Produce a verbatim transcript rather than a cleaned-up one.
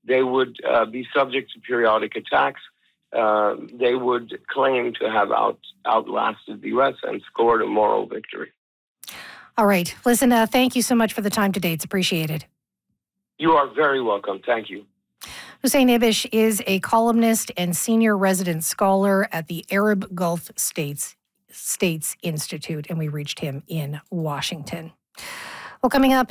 they would uh, be subject to periodic attacks. Uh, they would claim to have out, outlasted the U S and scored a moral victory. All right. Listen, uh, thank you so much for the time today. It's appreciated. You are very welcome. Thank you. Hussein Ibish is a columnist and senior resident scholar at the Arab Gulf States States Institute, and we reached him in Washington. Well, coming up